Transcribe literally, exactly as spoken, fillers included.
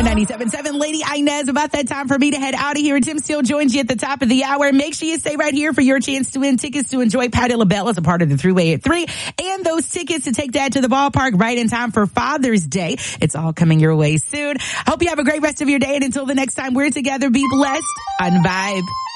on ninety-seven point seven. Lady Inez, about that time for me to head out of here. Tim Steele joins you at the top of the hour. Make sure you stay right here for your chance to win tickets to enjoy Patti LaBelle as a part of the Three-Way at three. And those tickets to take Dad to the ballpark right in time for Father's Day. It's all coming your way soon. Hope you have a great rest of your day. And until the next time we're together, be blessed on Vibe.